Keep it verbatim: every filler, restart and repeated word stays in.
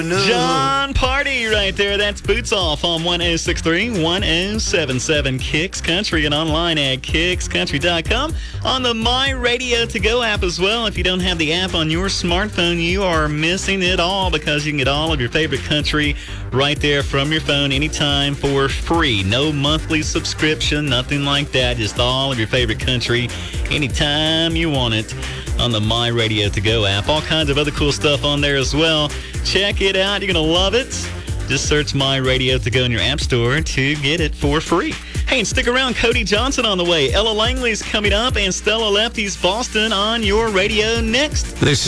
John Party right there. That's Boots Off on one oh six point three, one oh seven point seven Kicks Country and online at kicks country dot com. On the My Radio To Go app as well. If you don't have the app on your smartphone, you are missing it all because you can get all of your favorite country right there from your phone anytime for free. No monthly subscription, nothing like that. Just all of your favorite country anytime you want it on the My Radio To Go app. All kinds of other cool stuff on there as well. Check it out. You're going to love it. Just search My Radio To Go in your app store to get it for free. Hey, and stick around. Cody Johnson on the way. Ella Langley's coming up, and Stella Lefty's Boston on your radio next. They say